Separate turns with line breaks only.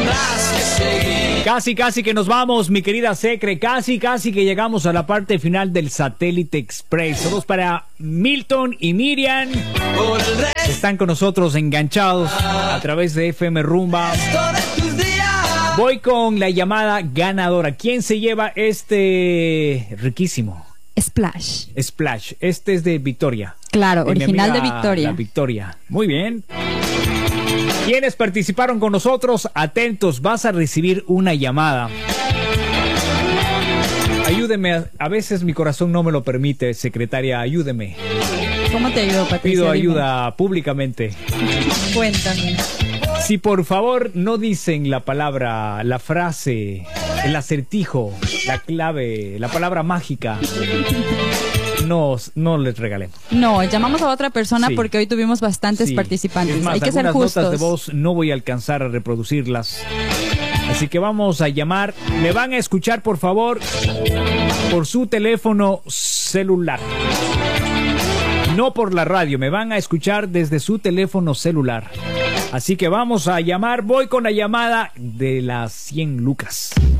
tendrás que seguir.
Casi que nos vamos, mi querida Secre. Casi que llegamos a la parte final del Satélite Express. Saludos para Milton y Miriam. Están con nosotros enganchados a través de FM Rumba. Voy con la llamada ganadora. ¿Quién se lleva este riquísimo?
Splash.
Este es de Victoria.
Claro, original de Victoria.
La Victoria. Muy bien. ¿Quiénes participaron con nosotros? Atentos, vas a recibir una llamada. Ayúdeme, a veces mi corazón no me lo permite, secretaria, ayúdeme.
¿Cómo te ayudo, Patricia?
Pido ayuda públicamente.
Cuéntame.
Si por favor no dicen la palabra, la frase, el acertijo, la clave, la palabra mágica, no les regalemos.
No, llamamos a otra persona
Sí.
porque hoy tuvimos bastantes
Sí.
participantes.
Es más,
hay que ser
algunas
justos.
notas de voz no voy a alcanzar a reproducirlas. Así que vamos a llamar. Me van a escuchar, por favor, por su teléfono celular. No por la radio, me van a escuchar desde su teléfono celular. Así que vamos a llamar. Voy con la llamada de las 100 lucas.